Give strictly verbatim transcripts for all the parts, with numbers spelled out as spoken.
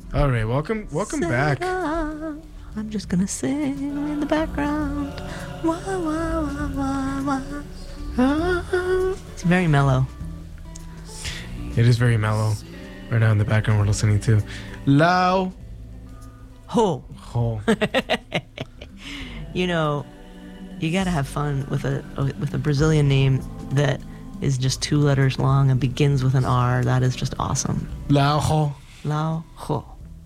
All right, welcome, welcome back. I'm just gonna sing in the background. Wah, wah, wah, wah, wah. It's very mellow. It is very mellow. Right now in the background, we're listening to Lao Ho. Ho. You know, you gotta have fun with a with a Brazilian name that is just two letters long and begins with an R. That is just awesome. Lao Ho. Lao Ho.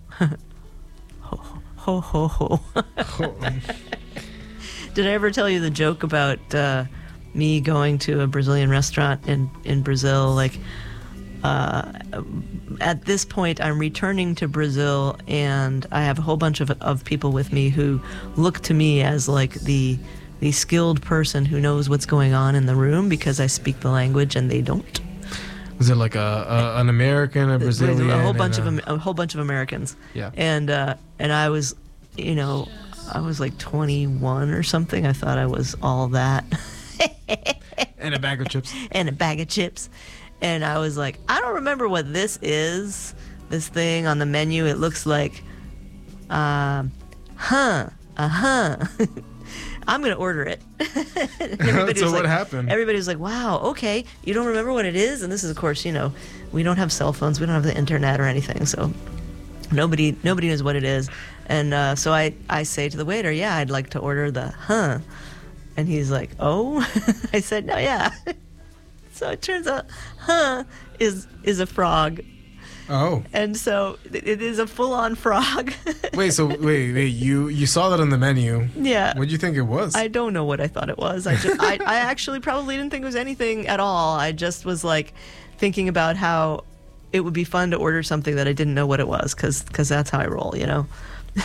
Ho ho ho ho. Ho. Did I ever tell you the joke about uh, me going to a Brazilian restaurant in, in Brazil? Like, uh, at this point, I'm returning to Brazil, and I have a whole bunch of, of people with me who look to me as like the the skilled person who knows what's going on in the room because I speak the language and they don't. Was it like a, a an American, a Brazilian, a whole bunch and of Am- a whole bunch of Americans? Yeah. And uh, and I was, you know, I was like twenty-one or something. I thought I was all that. and a bag of chips. And a bag of chips. And I was like, I don't remember what this is. This thing on the menu. It looks like, um, huh, uh huh. I'm gonna order it. So what like, happened? Everybody was like, "Wow, okay, you don't remember what it is?" And this is, of course, you know, we don't have cell phones, we don't have the internet or anything, so nobody nobody knows what it is. And uh, so I I say to the waiter, "Yeah, I'd like to order the huh," and he's like, "Oh," I said, "No, yeah." So it turns out, huh is is a frog. Oh. And so it is a full-on frog. Wait, so wait, wait, you you saw that on the menu. Yeah. What did you think it was? I don't know what I thought it was. I, just, I I actually probably didn't think it was anything at all. I just was like thinking about how it would be fun to order something that I didn't know what it was, because because that's how I roll, you know.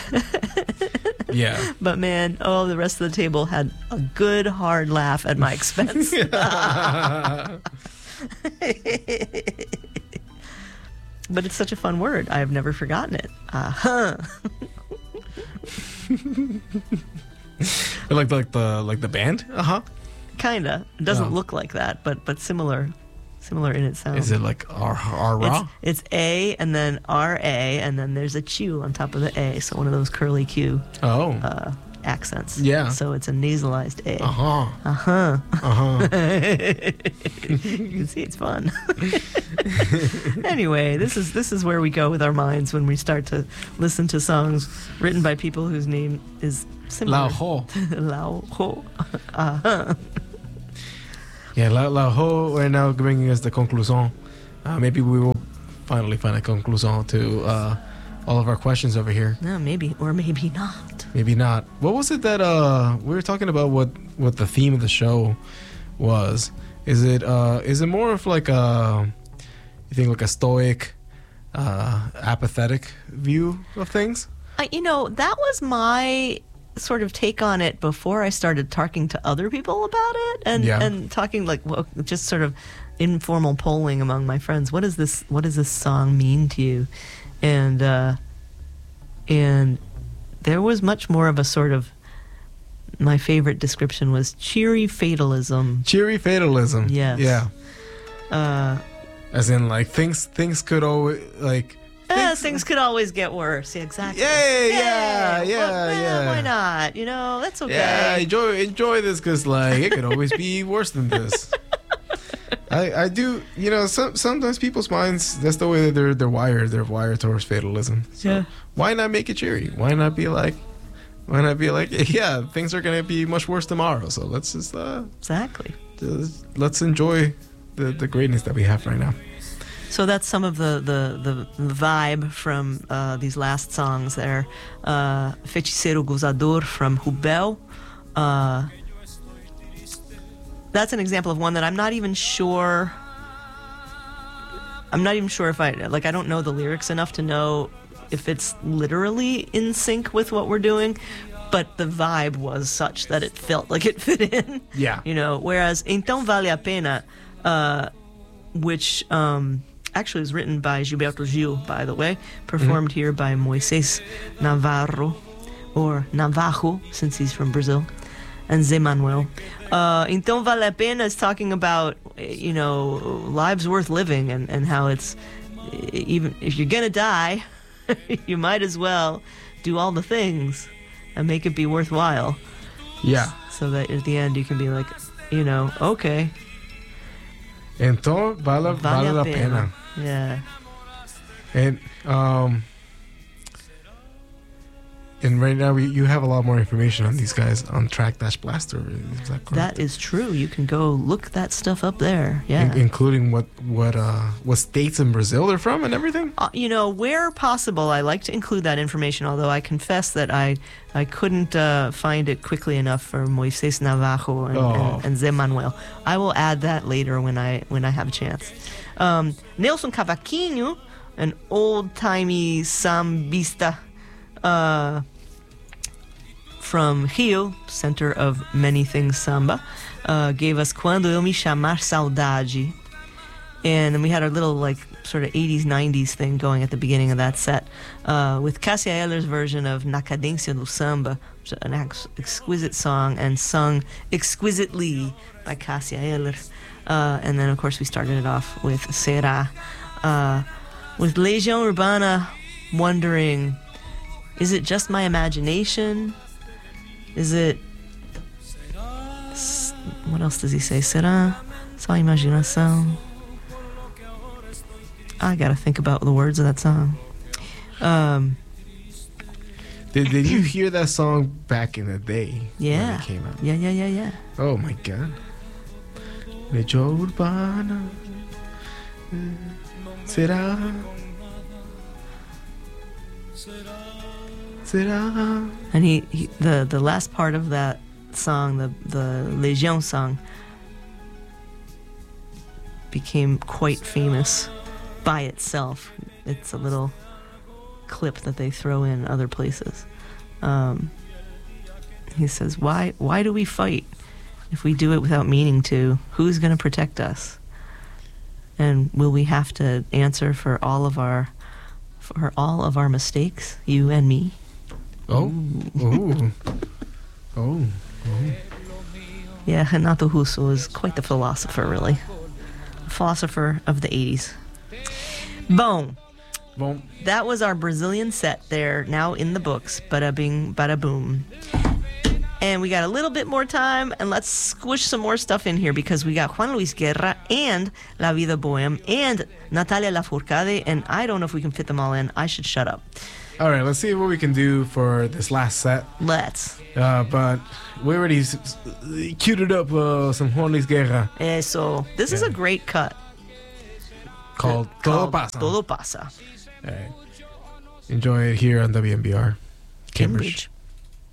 Yeah. But man, oh, the rest of the table had a good hard laugh at my expense. But it's such a fun word. I have never forgotten it. Uh-huh. like like the like the band? Uh-huh. Kinda. It doesn't Oh. look like that, but but similar similar in its sound. Is it like R R raw? It's, it's A and then R A and then there's a Q on top of the A, so one of those curly Q Oh. uh, accents. Yeah. So it's a nasalized A. Uh-huh. Uh-huh. Uh-huh. You can see it's fun. Anyway, this is this is where we go with our minds when we start to listen to songs written by people whose name is similar. Lao Ho. Lao Ho. Uh-huh. Yeah, Lao, Lao Ho right now bringing us the conclusion. Uh, maybe we will finally find a conclusion to uh, all of our questions over here. No, maybe or maybe not. Maybe not. What was it that uh, we were talking about? What what the theme of the show was? Is it uh, is it more of like a you think like a stoic, uh, apathetic view of things? Uh, you know, that was my sort of take on it before I started talking to other people about it, and Yeah. and talking like well, just sort of informal polling among my friends. What does this What does this song mean to you? And uh, and there was much more of a sort of, my favorite description was cheery fatalism. Cheery fatalism. Yes. Yeah. Uh, As in, like things things could always like. eh, things could always get worse. Yeah, exactly. Yeah, yeah, Well, yeah, eh, yeah. Why not? You know, that's okay. Yeah, enjoy enjoy this because like it could always be worse than this. I, I do, you know, some, sometimes people's minds, that's the way that they're they're wired. They're wired towards fatalism. So Yeah. why not make it cheery? Why not be like, why not be like, yeah, things are gonna be much worse tomorrow. So let's just uh, Exactly. just, let's enjoy the the greatness that we have right now. So that's some of the, the, the, the vibe from uh, these last songs there. Uh, Feiticeiro Gozador from Rubel. Uh, that's an example of one that I'm not even sure... I'm not even sure if I... Like, I don't know the lyrics enough to know if it's literally in sync with what we're doing, but the vibe was such that it felt like it fit in. Yeah. You know, whereas Então Vale a Pena, uh, which... Um, actually was written by Gilberto Gil, by the way, performed mm-hmm. here by Moisés Navarro, or Navajo, since he's from Brazil, and Zé Manuel. Uh, Então Vale a Pena is talking about, you know, lives worth living, and, and how it's, even if you're gonna die, you might as well do all the things and make it be worthwhile. Yeah. So that at the end you can be like, you know, okay. Entonces, vale, vale la pena. Yeah. And um, and right now we, you have a lot more information on these guys on Track Dash Blaster. Is that correct? That is true. You can go look that stuff up there. Yeah. In- including what what uh what states in Brazil they're from and everything. Uh, you know, where possible, I like to include that information. Although I confess that I I couldn't uh, find it quickly enough for Moises Navajo and, Oh. and, and Zé Manuel. I will add that later when I when I have a chance. Um, Nelson Cavaquinho, an old-timey sambista uh, from Rio, center of many things samba, uh, gave us Quando Eu Me Chamar Saudade. And then we had our little, like, sort of eighties, nineties thing going at the beginning of that set uh, with Cássia Eller's version of Na Cadência do Samba, which is an ex- exquisite song and sung exquisitely by Cássia Eller. Uh, and then, of course, we started it off with Será. Uh, with Legião Urbana wondering, is it just my imagination? Is it... S- what else does he say? Será só imaginação? I gotta think about the words of that song. Um, Did, did you hear that song back in the day? yeah. When it came out? Yeah, yeah, yeah, yeah. Oh my god. Legião Urbana. Será? Será? And he, he the the last part of that song, the the Legião song, became quite famous by itself. It's a little clip that they throw in other places. Um, he says, "Why why do we fight if we do it without meaning to? Who's going to protect us? And will we have to answer for all of our for all of our mistakes, you and me?" Oh. Oh. Oh. Oh. Yeah, Renato Russo was quite the philosopher, really. A philosopher of the eighties. Boom. Well, That was our Brazilian set there, now in the books. Bada bing, bada boom. And we got a little bit more time, and let's squish some more stuff in here because we got Juan Luis Guerra and La Vida Bohem and Natalia Lafourcade, and I don't know if we can fit them all in. I should shut up. all right, let's see what we can do for this last set. Let's. Uh, but we already s- s- queued it up uh, some Juan Luis Guerra Eh, so this is a great cut. called Todo called Pasa. Todo Pasa. All right. Enjoy it here on W M B R Cambridge. Cambridge.